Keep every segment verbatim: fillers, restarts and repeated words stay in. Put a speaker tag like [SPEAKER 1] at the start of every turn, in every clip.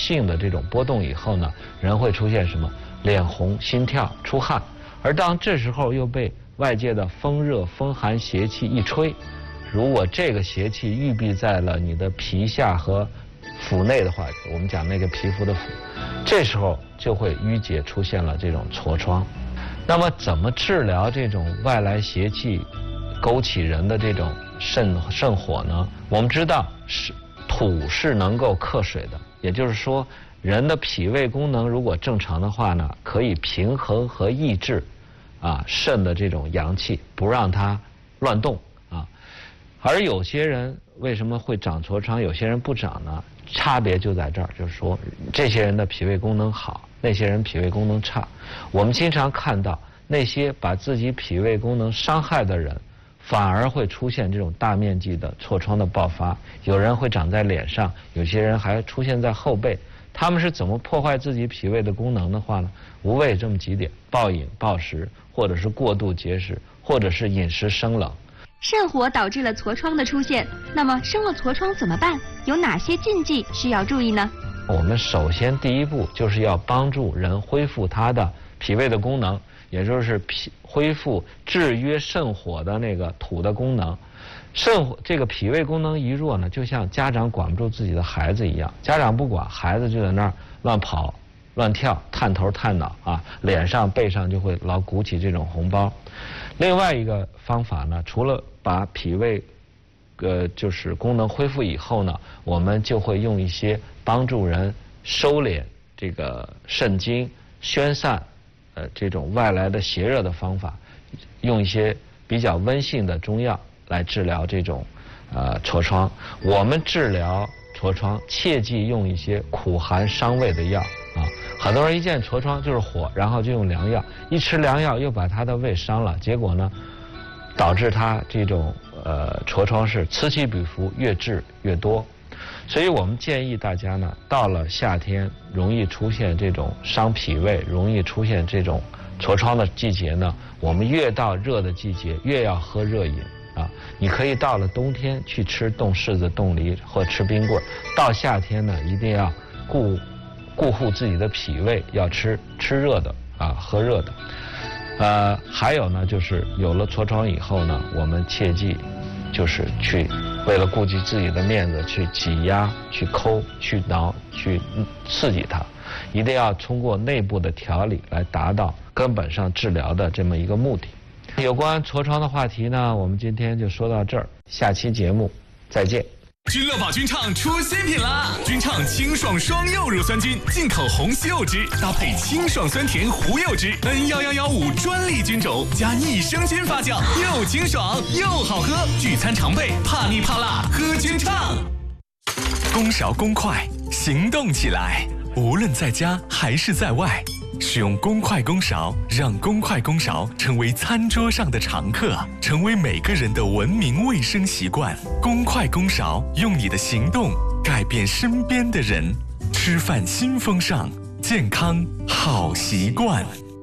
[SPEAKER 1] 性的这种波动以后呢，人会出现什么？脸红、心跳、出汗。而当这时候又被外界的风热、风寒邪气一吹，如果这个邪气郁闭在了你的皮下和腹内的话，我们讲那个皮肤的腹，这时候就会淤结，出现了这种痤疮。那么怎么治疗这种外来邪气勾起人的这种肾肾火呢？我们知道是土是能够克水的，也就是说人的脾胃功能如果正常的话呢，可以平衡和抑制啊肾的这种阳气，不让它乱动啊。而有些人为什么会长痤疮，有些人不长呢？差别就在这儿，就是说这些人的脾胃功能好，那些人脾胃功能差。我们经常看到那些把自己脾胃功能伤害的人，反而会出现这种大面积的痤疮的爆发。有人会长在脸上，有些人还出现在后背。他们是怎么破坏自己脾胃的功能的话呢？无非这么几点：暴饮暴食，或者是过度节食，或者是饮食生冷。
[SPEAKER 2] 肾火导致了痤疮的出现，那么生了痤疮怎么办？有哪些禁忌需要注意呢？
[SPEAKER 1] 我们首先第一步就是要帮助人恢复他的脾胃的功能，也就是脾恢复制约肾火的那个土的功能。肾火这个脾胃功能一弱呢，就像家长管不住自己的孩子一样，家长不管，孩子就在那儿乱跑、乱跳、探头探脑啊，脸上、背上就会老鼓起这种红包。另外一个方法呢，除了把脾胃呃就是功能恢复以后呢，我们就会用一些帮助人收敛这个肾经、宣散呃这种外来的邪热的方法，用一些比较温性的中药来治疗这种呃痤疮。我们治疗痤疮切忌用一些苦寒伤胃的药啊。很多人一见痤疮就是火，然后就用凉药，一吃凉药又把他的胃伤了，结果呢导致他这种呃痤疮是此起彼伏，越治越多。所以我们建议大家呢，到了夏天容易出现这种伤脾胃，容易出现这种痤疮的季节呢，我们越到热的季节越要喝热饮啊。你可以到了冬天去吃冻柿子、冻梨或吃冰棍，到夏天呢一定要顾顾护自己的脾胃，要吃吃热的啊，喝热的。呃，还有呢，就是有了痤疮以后呢，我们切记就是去为了顾及自己的面子，去挤压、去抠、去挠、去刺激它，一定要通过内部的调理来达到根本上治疗的这么一个目的。有关痤疮的话题呢，我们今天就说到这儿，下期节目再见。
[SPEAKER 3] 君乐宝菌畅出新品啦！菌畅清爽双柚乳酸菌，进口红西柚汁搭配清爽酸甜胡柚汁 N 一一一五专利菌种加益生菌发酵，又清爽又好喝。聚餐常备，怕腻怕辣喝菌畅。公勺公筷，行动起来！无论在家还是在外，使用公筷公勺，让公筷公勺成为餐桌上的常客，成为每个人的文明卫生习惯。公筷公勺，用你的行动改变身边的人。吃饭新风尚，健康好习惯。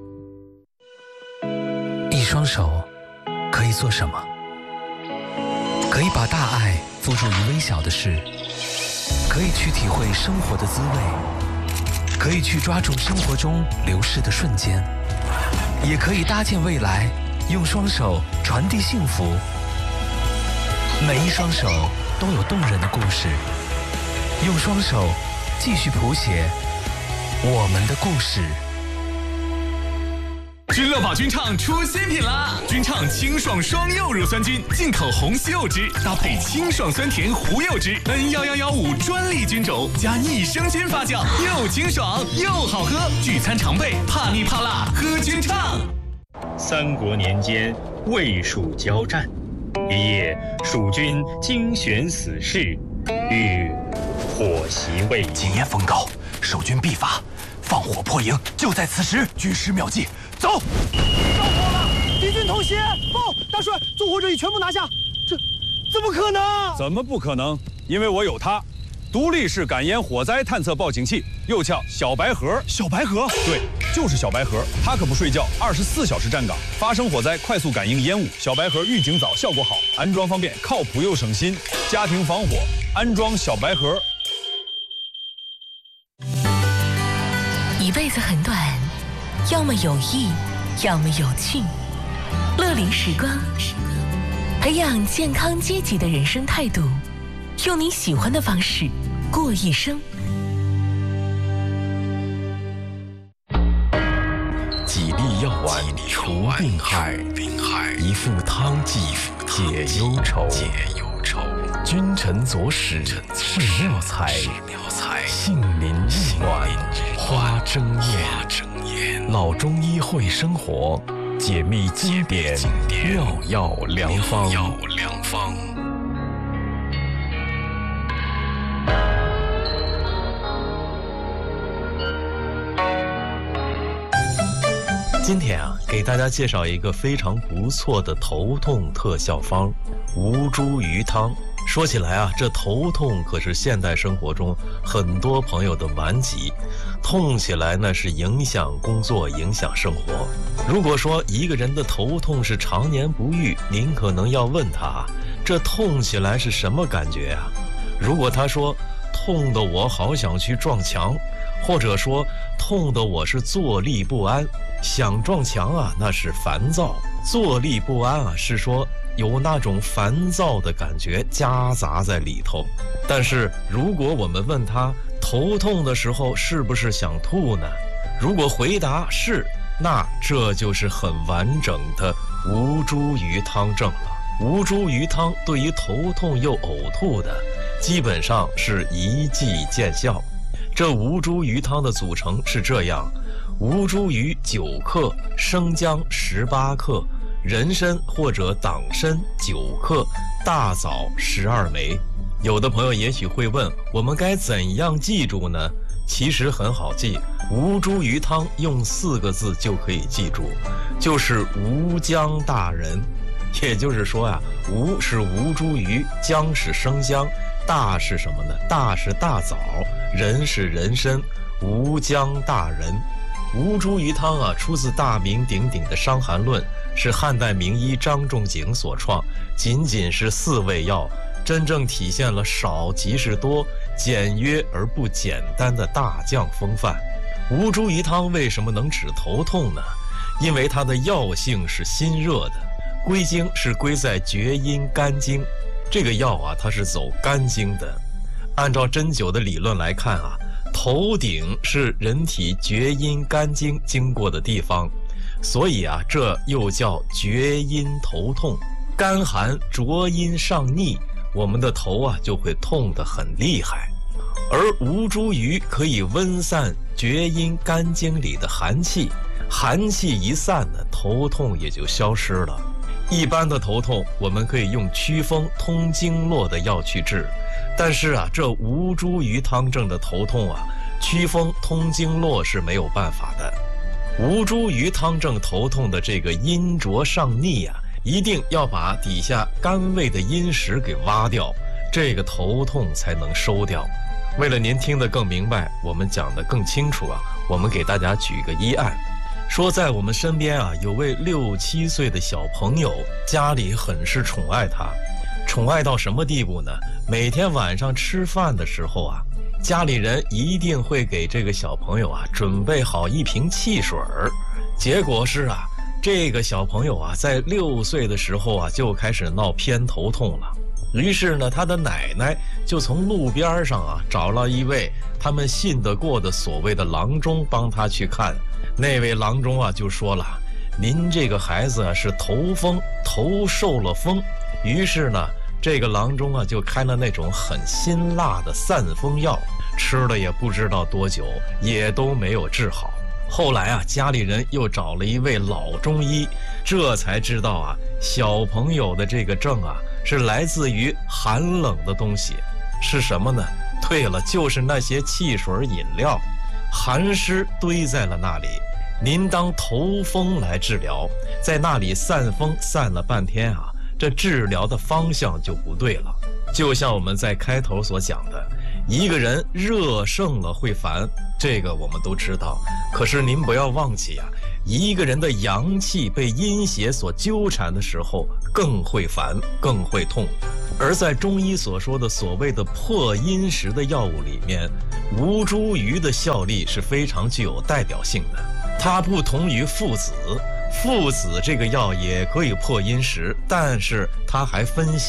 [SPEAKER 4] 一双手可以做什么？可以把大爱付诸于微小的事，可以去体会生活的滋味，可以去抓住生活中流逝的瞬间，也可以搭建未来，用双手传递幸福。每一双手都有动人的故事，用双手继续谱写我们的故事。
[SPEAKER 3] 君乐宝菌畅出新品啦！菌畅清爽双柚乳酸菌，进口红西柚汁搭配清爽酸甜胡柚汁 N 一一一五专利菌种加益生菌发酵，又清爽又好喝。聚餐常备，怕腻怕辣喝菌畅。
[SPEAKER 5] 三国年间，魏蜀交战，一夜，蜀军精选死士，欲火袭魏营。
[SPEAKER 6] 今夜风高，守军必发，放火破营，就在此时。军师妙计，走！
[SPEAKER 7] 着火了！敌军偷袭！报，大帅，纵火者已全部拿下。这怎么可能？
[SPEAKER 8] 怎么不可能？因为我有它，独立式感烟火灾探测报警器，又叫小白盒。
[SPEAKER 6] 小白盒？
[SPEAKER 8] 对，就是小白盒。它可不睡觉，二十四小时站岗，发生火灾快速感应烟雾。小白盒预警早，效果好，安装方便，靠谱又省心。家庭防火，安装小白盒。
[SPEAKER 9] 一辈子很短，要么有益，要么有趣。乐龄时光，培养健康积极的人生态度，用你喜欢的方式过一生。
[SPEAKER 10] 几粒药丸除病害，一副汤剂解忧愁。君臣佐使是妙才，杏林玉暖花争艳。老中医会生活，解密经典妙药良方。
[SPEAKER 11] 今天啊，给大家介绍一个非常不错的头痛特效方——吴茱萸汤。说起来啊，这头痛可是现代生活中很多朋友的顽疾，痛起来呢是影响工作、影响生活。如果说一个人的头痛是常年不愈，您可能要问他，这痛起来是什么感觉啊？如果他说痛得我好想去撞墙，或者说痛得我是坐立不安，想撞墙啊那是烦躁，坐立不安啊是说有那种烦躁的感觉夹杂在里头。但是如果我们问他头痛的时候是不是想吐呢？如果回答是，那这就是很完整的吴茱萸汤症了。吴茱萸汤对于头痛又呕吐的，基本上是一剂见效。这吴茱萸汤的组成是这样：吴茱萸九克，生姜十八克，人参或者党参九克，大枣十二枚。有的朋友也许会问，我们该怎样记住呢？其实很好记，吴茱萸汤用四个字就可以记住，就是吴姜大人。也就是说呀、啊，吴是吴茱萸，姜是生姜，大是什么呢？大是大枣，人是人参，吴姜大人。吴茱萸汤啊，出自大名鼎鼎的《伤寒论》，是汉代名医张仲景所创。仅仅是四味药，真正体现了少即是多，简约而不简单的大将风范。吴茱萸汤为什么能止头痛呢？因为它的药性是辛热的，归经是归在厥阴肝经。这个药啊，它是走肝经的。按照针灸的理论来看啊，头顶是人体厥阴肝经经过的地方，所以啊，这又叫厥阴头痛。肝寒浊阴上逆，我们的头啊就会痛得很厉害。而吴茱萸可以温散厥阴肝经里的寒气，寒气一散呢，头痛也就消失了。一般的头痛，我们可以用祛风通经络的药去治，但是啊，这吴茱萸汤症的头痛啊，祛风通经络是没有办法的。吴茱萸汤症头痛的这个阴浊上逆啊，一定要把底下肝胃的阴石给挖掉，这个头痛才能收掉。为了您听得更明白，我们讲得更清楚啊，我们给大家举个一案。说在我们身边啊，有位六七岁的小朋友，家里很是宠爱他，宠爱到什么地步呢？每天晚上吃饭的时候啊，家里人一定会给这个小朋友啊准备好一瓶汽水儿。结果是啊，这个小朋友啊，在六岁的时候啊，就开始闹偏头痛了。于是呢，他的奶奶就从路边上啊找了一位他们信得过的所谓的郎中帮他去看。那位郎中啊就说了，您这个孩子啊是头风，头受了风。于是呢，这个郎中啊就开了那种很辛辣的散风药，吃了也不知道多久，也都没有治好。后来啊，家里人又找了一位老中医，这才知道啊，小朋友的这个症啊是来自于寒冷的东西。是什么呢？对了，就是那些汽水饮料，寒湿堆在了那里。您当头风来治疗，在那里散风散了半天啊，这治疗的方向就不对了。就像我们在开头所讲的，一个人热盛了会烦，这个我们都知道。可是您不要忘记啊，一个人的阳气被阴邪所纠缠的时候，更会烦，更会痛。 而在中医所说的所谓的破阴实的药物里面，吴茱萸的效力是非常具有代表性的。它不同于附子，附子这个药也可以破阴实，但是它还分析